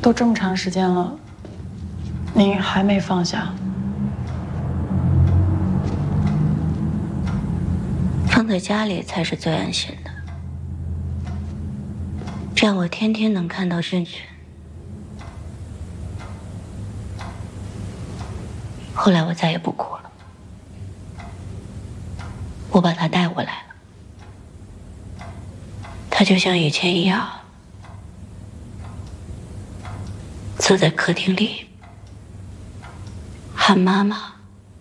都这么长时间了，您还没放下？ 放在家里才是最安心的，这样我天天能看到俊俊。后来我再也不哭了，我把他带回来了，他就像以前一样，坐在客厅里喊妈妈，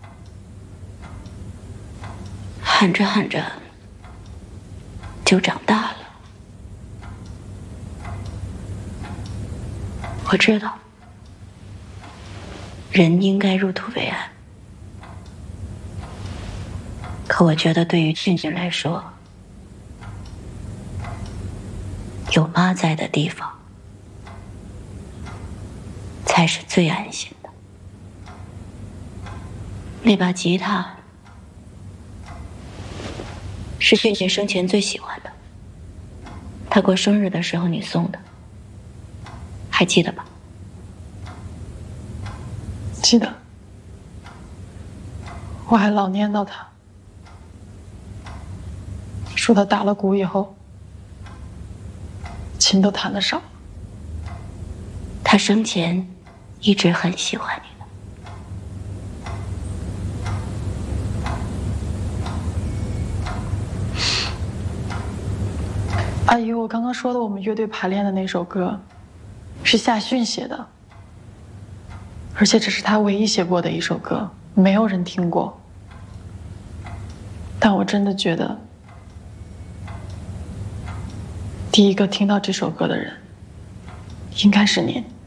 喊着喊着就长大了。我知道人应该入土为安，可我觉得对于俊俊来说，有妈在的地方才是最安心的。那把吉他是俊俊生前最喜欢的，他过生日的时候你送的，还记得吧？ 记得，我还老念叨他，说他打了鼓以后，琴都弹得少。 他生前一直很喜欢你的。 阿姨，我刚刚说的我们乐队排练的那首歌，是夏迅写的，而且这是他唯一写过的一首歌，没有人听过。但我真的觉得，第一个听到这首歌的人，应该是您。